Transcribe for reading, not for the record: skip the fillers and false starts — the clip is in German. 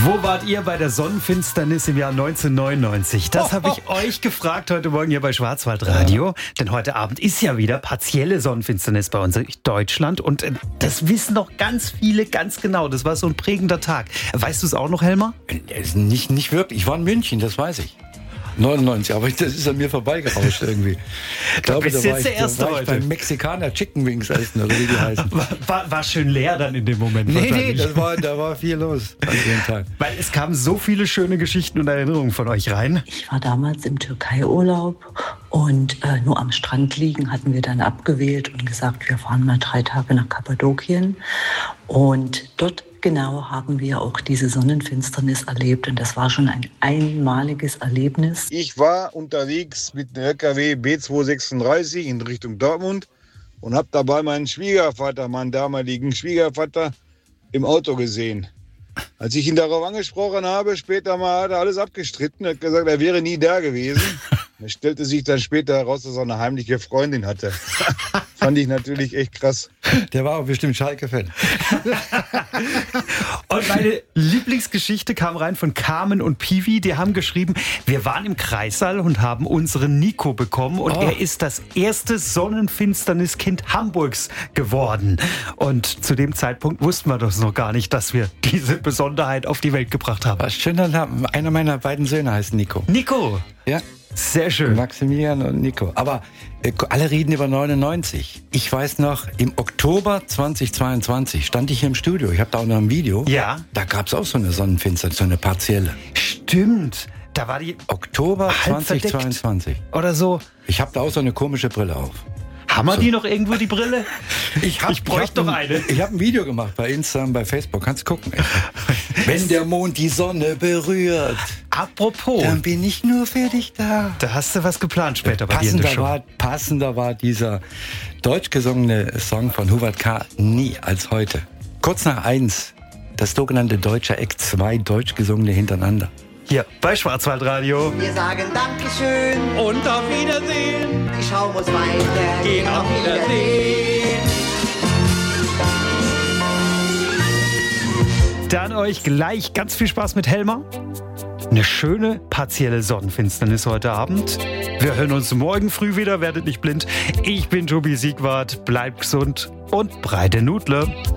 Wo wart ihr bei der Sonnenfinsternis im Jahr 1999? Das habe ich euch gefragt heute Morgen hier bei Schwarzwaldradio. Denn heute Abend ist ja wieder partielle Sonnenfinsternis bei uns in Deutschland. Und das wissen noch ganz viele ganz genau. Das war so ein prägender Tag. Weißt du es auch noch, Helmer? Nicht wirklich. Ich war in München, das weiß ich. 99, aber das ist an mir vorbeigerauscht irgendwie. Ich glaube, bist jetzt der Erste heute. Beim Mexikaner Chicken Wings essen, oder wie die heißen. War schön leer dann in dem Moment. Nee, da war viel los an dem Tag. Weil es kamen so viele schöne Geschichten und Erinnerungen von euch rein. Ich war damals im Türkei-Urlaub und nur am Strand liegen hatten wir dann abgewählt und gesagt, wir fahren mal 3 Tage nach Kappadokien. Und dort genau haben wir auch diese Sonnenfinsternis erlebt und das war schon ein einmaliges Erlebnis. Ich war unterwegs mit dem LKW B236 in Richtung Dortmund und habe dabei meinen Schwiegervater, meinen damaligen Schwiegervater, im Auto gesehen. Als ich ihn darauf angesprochen habe, später mal hat er alles abgestritten, er hat gesagt, er wäre nie da gewesen. Es stellte sich dann später heraus, dass er eine heimliche Freundin hatte. Fand ich natürlich echt krass. Der war auch bestimmt Schalke-Fan. Und meine Lieblingsgeschichte kam rein von Carmen und Piwi. Die haben geschrieben, wir waren im Kreissaal und haben unseren Nico bekommen. Und er ist das erste Sonnenfinsterniskind Hamburgs geworden. Und zu dem Zeitpunkt wussten wir das noch gar nicht, dass wir diese Besonderheit auf die Welt gebracht haben. Was schöner Name. Einer meiner beiden Söhne heißt Nico. Nico? Ja. Sehr schön. Maximilian und Nico. Aber alle reden über 99. Ich weiß noch, im Oktober 2022 stand ich hier im Studio. Ich habe da auch noch ein Video. Ja. Da gab es auch so eine Sonnenfinsternis, so eine partielle. Stimmt. Da war die Oktober 2022. Oder so. Ich habe da auch so eine komische Brille auf. Haben wir die noch irgendwo, die Brille? Ich bräuchte doch eine. Ich habe ein Video gemacht bei Instagram, bei Facebook. Kannst gucken. Wenn der Mond die Sonne berührt. Apropos. Dann bin ich nur für dich da. Da hast du was geplant später bei dir in der Show. Passender war dieser deutsch gesungene Song von Hubert K. nie als heute. Kurz nach 1, das sogenannte deutsche Act, 2 deutsch gesungene hintereinander. Hier bei Schwarzwaldradio. Wir sagen Dankeschön Und auf Wiedersehen. Die Schau muss weitergehen. Auf Wiedersehen. Dann euch gleich ganz viel Spaß mit Helmer. Eine schöne partielle Sonnenfinsternis heute Abend. Wir hören uns morgen früh wieder, werdet nicht blind. Ich bin Tobi Siegwart, bleibt gesund und breite Nudle.